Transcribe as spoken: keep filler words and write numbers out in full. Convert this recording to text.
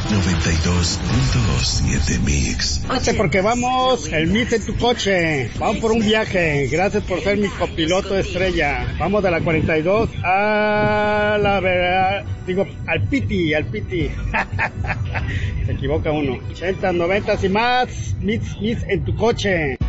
noventa y dos punto siete Mix. Porque vamos, el Mix en tu coche. Vamos por un viaje. Gracias por ser mi copiloto estrella. Vamos de la cuarenta y dos a la verdad, digo, al Piti, al Piti. Se equivoca uno. ochenta, noventa y más. Mix, Mix en tu coche.